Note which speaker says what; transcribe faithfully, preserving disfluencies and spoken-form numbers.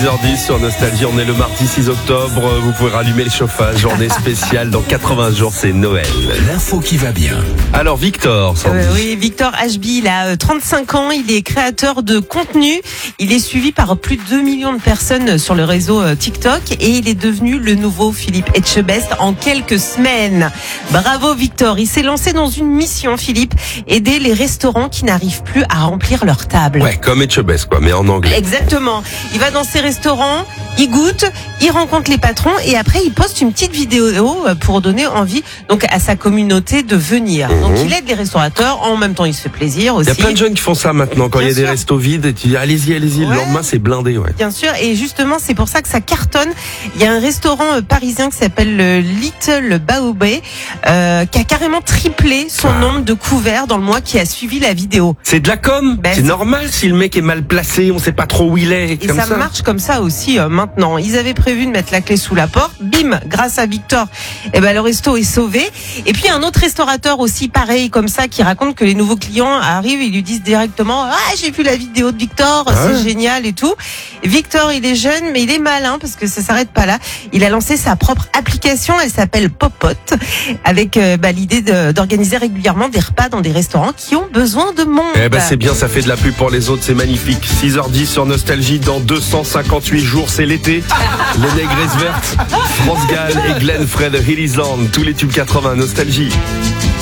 Speaker 1: six heures dix sur Nostalgie, on est le mardi six octobre, vous pouvez rallumer le chauffage, journée spéciale, dans quatre-vingts jours c'est Noël.
Speaker 2: L'info qui va bien.
Speaker 1: Alors Victor,
Speaker 3: euh, Oui, Victor H B, il a trente-cinq ans, il est créateur de contenu, il est suivi par plus de deux millions de personnes sur le réseau TikTok et il est devenu le nouveau Philippe Etchebest en quelques semaines. Bravo Victor, il s'est lancé dans une mission, Philippe, aider les restaurants qui n'arrivent plus à remplir leur table.
Speaker 1: Ouais, comme Etchebest quoi, mais en anglais.
Speaker 3: Exactement. Il va dans ces restaurants, il goûte, il rencontre les patrons et après il poste une petite vidéo pour donner envie donc à sa communauté de venir. Mmh. Donc il aide les restaurateurs, en même temps il se fait plaisir aussi.
Speaker 1: Il y a plein de jeunes qui font ça maintenant quand Bien il y a sûr. des restos vides et tu dis allez-y, allez-y, ouais. Le lendemain c'est blindé. Ouais.
Speaker 3: Bien sûr, et justement c'est pour ça que ça cartonne. Il y a un restaurant parisien qui s'appelle le Little Baobé euh, qui a carrément triplé son ah. nombre de couverts dans le mois qui a suivi la vidéo.
Speaker 1: C'est de la com, ben, c'est, c'est normal si le mec est mal placé, on sait pas trop où il est.
Speaker 3: Et
Speaker 1: comme
Speaker 3: ça,
Speaker 1: ça
Speaker 3: marche comme ça aussi euh, maintenant. Ils avaient prévu de mettre la clé sous la porte, bim, grâce à Victor, eh ben le resto est sauvé. Et puis un autre restaurateur aussi pareil comme ça qui raconte que les nouveaux clients arrivent, ils lui disent directement ah j'ai vu la vidéo de Victor, ah. c'est génial et tout. Victor il est jeune mais il est malin parce que ça s'arrête pas là. Il a lancé sa propre application, elle s'appelle Popote, avec euh, bah, l'idée de, d'organiser régulièrement des repas dans des restaurants qui ont besoin de monde.
Speaker 1: Eh ben c'est bien, ça fait de la pub pour les autres, c'est magnifique. six heures dix sur Nostalgie, dans deux cent cinquante-huit jours c'est l'été. Les Négresses Vertes, France Gall et Glenn Fred Hillisland, tous les tubes quatre-vingts Nostalgie.